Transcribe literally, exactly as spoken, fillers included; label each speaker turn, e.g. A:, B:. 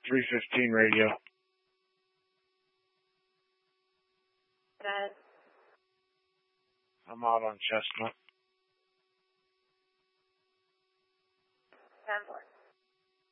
A: three fifteen radio.
B: Good.
A: I'm out on Chestnut.
B: ten four.